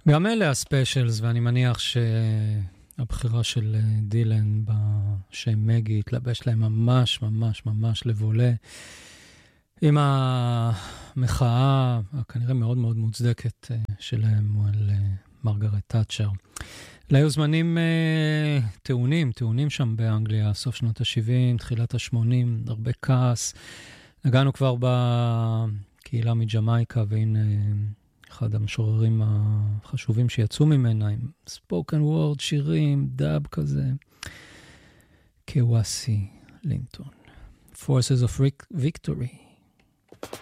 גם אלה הספיישלס, ואני מניח שהבחירה של דילן בשם מגי התלבש להם ממש ממש ממש לבולה, עם המחאה הכנראה מאוד מאוד מוצדקת שלהם על מרגרט תאצ'ר. היו זמנים טעונים שם באנגליה, סוף שנות ה-70, תחילת ה-80, הרבה כעס. הגענו כבר בקהילה מג'מייקה, והנה אחד המשוררים החשובים שיצאו ממנה, עם ספוקן וורד, שירים, דאב כזה. קוואסי לינטון. Forces of Victory.